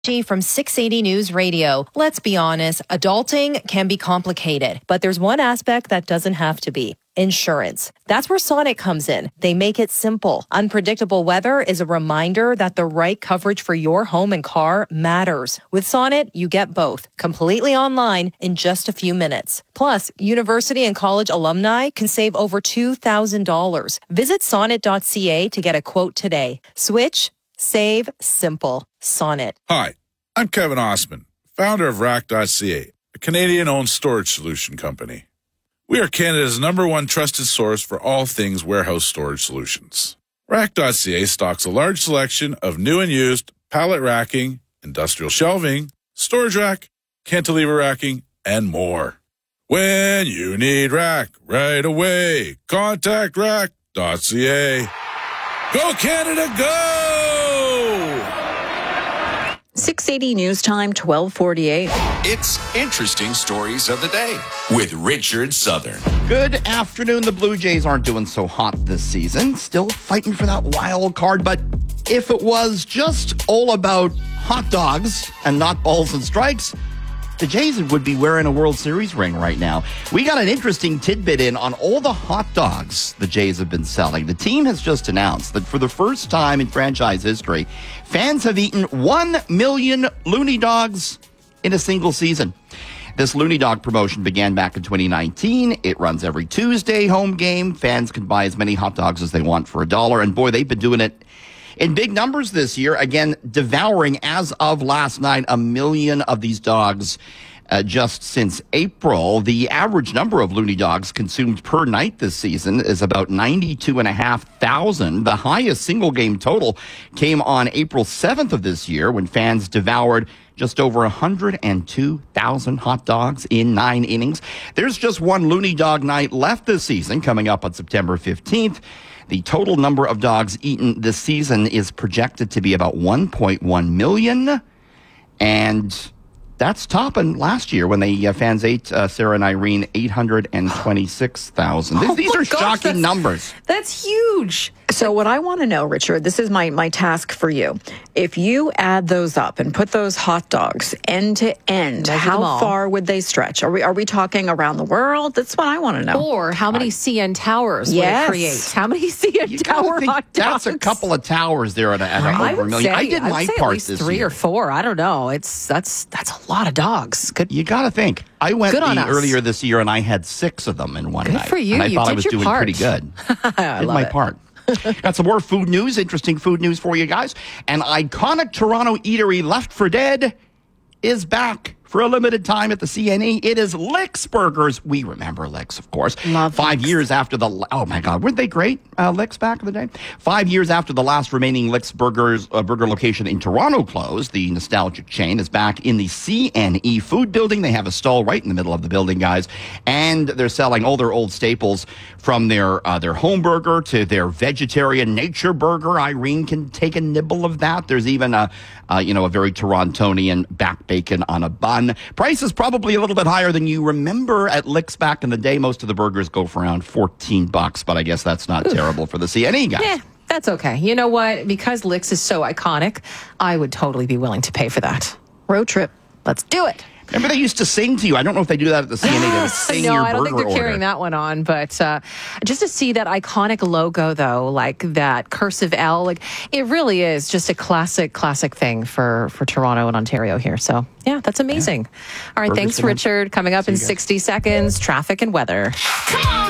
From 680 News Radio. Let's be honest, adulting can be complicated, but there's one aspect that doesn't have to be. Insurance. That's where Sonnet comes in. They make it simple. Unpredictable weather is a reminder that the right coverage for your home and car matters. With Sonnet, you get both, completely online in just a few minutes. Plus, university and college alumni can save over $2,000. Visit sonnet.ca to get a quote today. Switch, save, simple. Sonnet. Hi, I'm Kevin Osman, founder of Rack.ca, a Canadian-owned storage solution company. We are Canada's #1 trusted source for all things warehouse storage solutions. Rack.ca stocks a large selection of new and used pallet racking, industrial shelving, storage rack, cantilever racking, and more. When you need rack right away, contact Rack.ca. Go Canada, go! 680 News Time, 1248. It's Interesting Stories of the Day with Richard Southern. Good afternoon. The Blue Jays aren't doing so hot this season. Still fighting for that wild card. But if it was just all about hot dogs and not balls and strikes, the Jays would be wearing a World Series ring right now. We got an interesting tidbit in on all the hot dogs the Jays have been selling. The team has just announced that for the first time in franchise history, fans have eaten 1 million Looney Dogs in a single season. This Looney Dog promotion began back in 2019. It runs every Tuesday, home game. Fans can buy as many hot dogs as they want for $1. And boy, they've been doing it in big numbers this year. Again, devouring, as of last night, 1 million of these dogs just since April. The average number of Looney Dogs consumed per night this season is about 92,500. The highest single game total came on April 7th of this year when fans devoured just over 102,000 hot dogs in 9 innings. There's just one Looney Dog night left this season, coming up on September 15th. The total number of dogs eaten this season is projected to be about 1.1 million. And that's topping last year when the fans ate, Sarah and Irene, 826,000. These are shocking numbers. That's huge. So what I want to know, Richard, this is my task for you. If you add those up and put those hot dogs end to end, how far would they stretch? Are we talking around the world? That's what I want to know. Or how many CN towers would it create? How many CN tower hot dogs? That's a couple of towers there at over 1 million. I did my part this year. 3 or 4. I don't know. That's a lot of dogs. You got to think. I went earlier this year and I had 6 of them in one night. Good for you. And I you thought did I was your doing part. pretty good. I did my part. Got some more food news, interesting food news for you guys. An iconic Toronto eatery left for dead is back for a limited time at the CNE. It is Lick's Burgers. We remember Lick's, of course. Love 5 years after oh my God, weren't they great? Lick's back in the day. 5 years after the last remaining Lick's burger location in Toronto closed, the nostalgic chain is back in the CNE food building. They have a stall right in the middle of the building, guys, and they're selling all their old staples from their home burger to their vegetarian nature burger. Irene can take a nibble of that. There's even a very Torontonian back bacon on a bun. Price is probably a little bit higher than you remember at Lick's back in the day. Most of the burgers go for around $14, but I guess that's not terrible for the CNE guys. Yeah, that's okay. You know what? Because Lick's is so iconic, I would totally be willing to pay for that. Road trip. Let's do it. Remember they used to sing to you. I don't know if they do that at the CNE. They would sing your burger order. No, I don't think they're carrying that one on. But just to see that iconic logo, though, like that cursive L, like it really is just a classic thing for Toronto and Ontario here. So, yeah, that's amazing. Yeah. All right, thanks, Richard. Coming up in 60 seconds, traffic and weather. Come on!